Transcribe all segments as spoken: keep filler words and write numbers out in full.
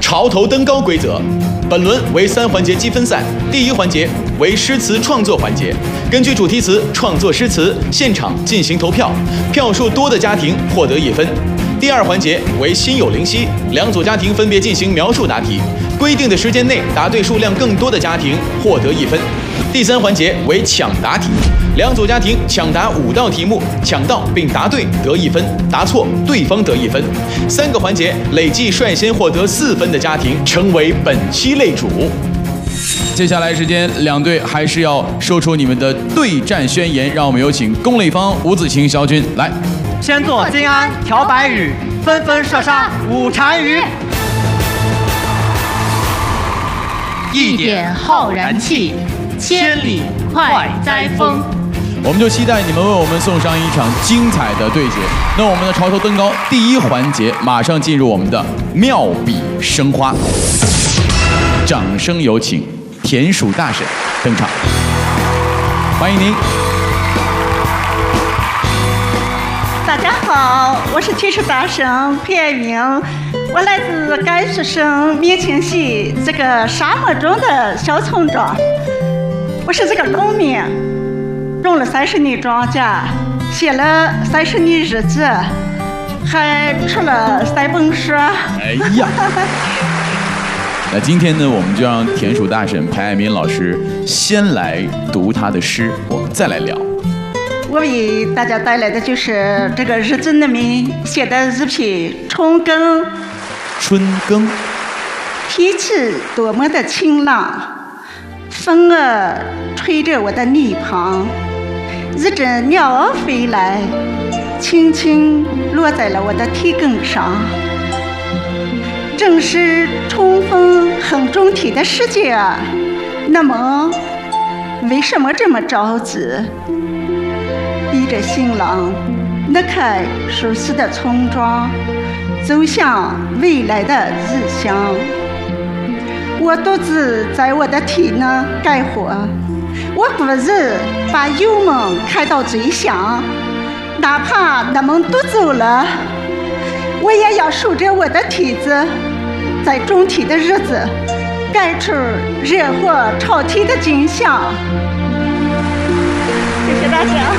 潮头登高规则。本轮为三环节积分赛，第一环节为诗词创作环节，根据主题词创作诗词，现场进行投票，票数多的家庭获得一分。第二环节为心有灵犀，两组家庭分别进行描述答题，规定的时间内答对数量更多的家庭获得一分。第三环节为抢答题，两组家庭抢答五道题目，抢到并答对得一分，答错对方得一分。三个环节累计率先获得四分的家庭成为本期擂主。接下来时间，两队还是要说出你们的对战宣言，让我们有请攻擂方吴子晴、肖军来。 先作金鞍调白羽，纷纷射杀五单于。 一点浩然气，千里快哉风。 我们就期待你们为我们送上一场精彩的对决。那我们的潮头登高第一环节马上进入我们的妙笔生花，掌声有请田鼠大婶登场，欢迎您。 大家好，我是田鼠大婶裴爱明，我来自甘肃省民清溪这个沙漠中的小村庄。我是这个农民，种了三十年庄稼，写了三十年日记，还出了三本书。 哎呀！那今天呢，我们就让田鼠大婶裴爱民老师先来读他的诗，我们再来聊。 我为大家带来的就是这个日记里面写的一篇春耕。 春耕， 天气多么的晴朗，风儿吹着我的脸庞，一只鸟儿飞来，轻轻落在了我的蹄跟上。正是春风很中体的时节啊，那么为什么这么着急？逼着新郎离开熟悉的村庄，走向未来的异乡。我独自在我的田呢干活，我故意把油门开到最响，哪怕他们都走了，我也要守着我的田子，在种田的日子干出热火朝天的景象。谢谢大家。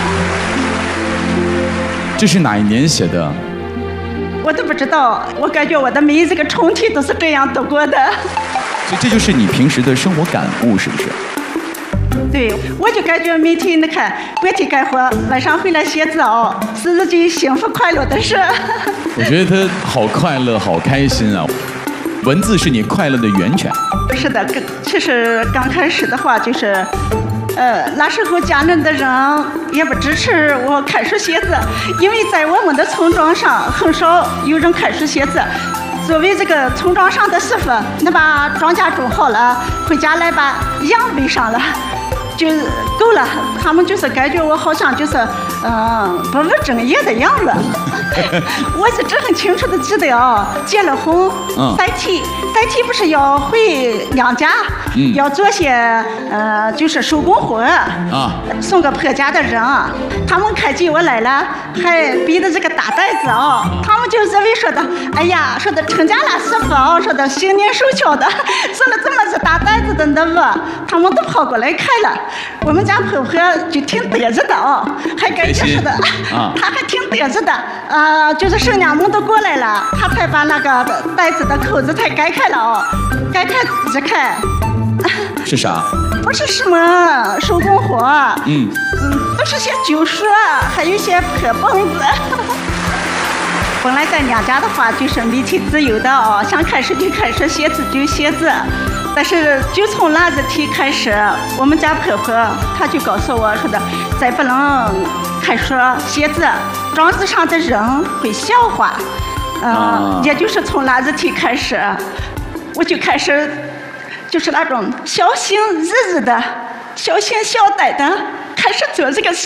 这是哪一年写的？ 我都不知道，我感觉我的每一个春天都是这样度过的。 所以这就是你平时的生活感悟，是不是？ 对，我就感觉每天你看白天干活，晚上回来写字哦，是一件幸福快乐的事。 我觉得他好快乐，好开心啊！文字是你快乐的源泉。 是的，其实刚开始的话就是。呃，那时候家里的人也不支持我开书写字，因为在我们的村庄上很少有人开书写字。作为这个村庄上的媳妇，你把庄稼种好了，回家来把羊喂上了，就够了。他们就是感觉我好像就是，嗯、呃，不务正业的样子。我一直很清楚的记得啊，结了婚， 嗯、 三天，三天不是要回娘家，嗯、要做些呃，就是手工活啊，送给婆家的人。他们看见我来了，还背的这个大袋子啊，他们就认为说的，哎呀，说的成家了媳妇啊，说的新年手巧的，送了这么个大袋子的礼物，他们都跑过来看了。我们家婆婆就挺得意的啊，还感觉说的，啊、她还挺得意的。呃，就是婶娘们都过来了，她才把那个袋子的口子才解开了哦，解开一看， 是啥？ 不是什么手工活， 嗯嗯，都是些旧书，还有些破本子。本来在娘家的话，就是每天自由的哦，想开始就开始写字就写字。但是就从那一天开始，我们家婆婆她就告诉我说的，再不能开书写字，庄子上的人会笑话。呃，啊、也就是从那一天开始，我就开始就是那种小心翼翼的、小心小胆的开始做这个事。